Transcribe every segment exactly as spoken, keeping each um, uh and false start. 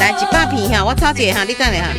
来一百片哈，我抄一个哈，你等下哈。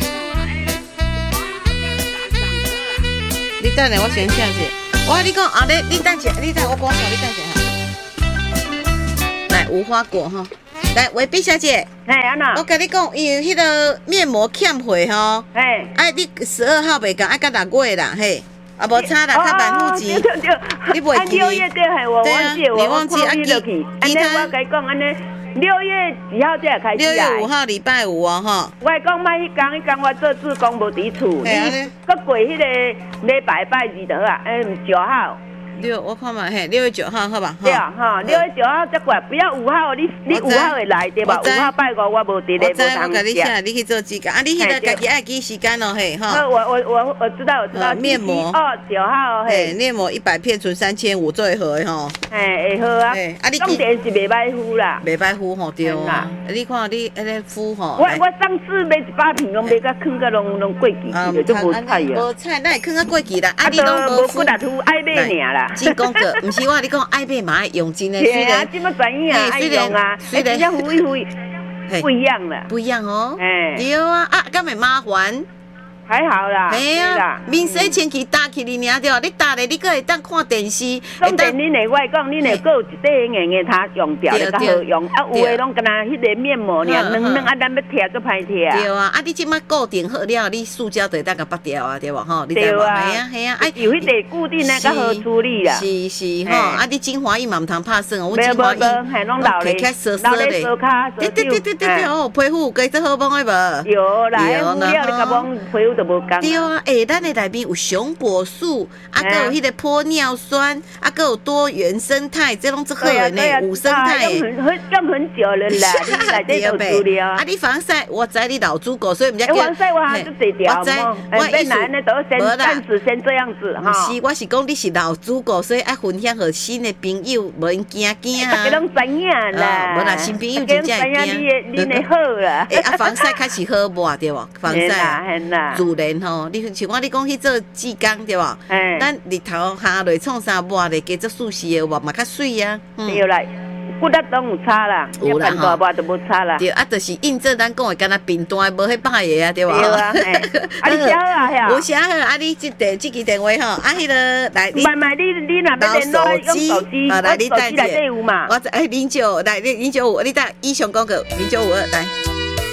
你等下，我先写一个。我你讲啊，你你等下，你等我讲下，你等下哈。来，无花果哈。来，维碧小姐。 哎，安那？ 我跟你讲，因为迄个面膜欠货吼。哎。哎，你十二号袂讲，爱到六月啦，嘿。啊，无差啦，较万户籍。 对对， 你袂记？ 六月对，嘿，我忘记，我忘记啊，其其他我甲你讲安尼。六月几号才开始啊？ 六月五号礼拜五哦，哈。 我讲卖迄天，迄天我做志工无伫厝，你搁过迄个礼拜拜二就好啊，嗯，九号。 六，我看嘛，嘿，六月九号，好吧？ 对啊，哈，六月九号再过来，不要五号，你你五号会来对吧？五号拜五我无伫咧，无通我甲你写，你去做指甲啊，你迄个家己爱记时间哦，嘿，哈。 我我我我知道，我知道。 面膜哦，九号嘿， 面膜一百片存三千五最好的吼。 哎，会好啊。啊，你重点是袂歹敷啦， 袂歹敷吼，对啊。你看你安尼敷吼。 我我上次买一百片，拢买甲囥甲拢拢过期，就无菜啊。 无菜，那会囥甲过期啦。啊，你拢无敷。无敷，爱买尔啦。 进攻个。不是我，你讲爱买嘛爱用真的， 虽然这么专业啊，爱用啊，虽然这敷一敷不一样了， 不一样哦。哎，对啊，啊，敢会麻烦？ 还好啦， 哎呀，面洗前去打起你尔对，你打咧，你搁会当看电视。 重点恁会我讲，恁会搁有一块硬硬它用掉了，较好用。啊，有诶拢敢若迄个面膜尔，软软啊，咱要贴搁歹贴啊。 对啊，啊，你即摆固定好了，你塑胶就会当甲拔掉啊，对无吼？ 对啊， 系啊，系啊，哎， 有迄个固定诶，较好处理啦。 是是吼，啊，你精华液嘛毋通拍算哦， 我精华液系拢老咧，老咧烧骹， 对对对对对对哦，皮肤该做好帮诶无？ 有啦，敷了你甲帮皮肤就无干。 对啊。诶，咱的内面有熊果素，啊，还有迄个玻尿酸，啊，还有多元生态，这拢最好的呢，五生态。 用很用很久了啦，你内底有资料。 啊，你防晒，我知你老猪狗，所以唔只叫。防晒我还是得掉。我知，我意思呢都先暂时先这样子哈。 是，我是讲你是老猪狗，所以爱分享给新的朋友，无因惊惊啊。 大家拢知影啦。 无啦，新朋友真正会惊。 你你好啦。 诶，啊，防晒开始好无对无？防晒，自然吼，你。像我你讲去做技工对吧？哎，咱日头下落创啥抹咧，加做舒适的抹嘛较水啊。 对啦，骨力都有差啦，有啦哈，抹都无差啦。 对啊，就是印证咱讲的，敢若平淡无迄歹个啊，对吧？ 对啊，啊你写好啊，遐。 有写好，啊你即电即支电话吼，啊迄个来你。 慢慢你你若要联络用手机， 啊来你带手机内底有嘛。 我哎零九来零零九五，你带一雄公哥零九五二来。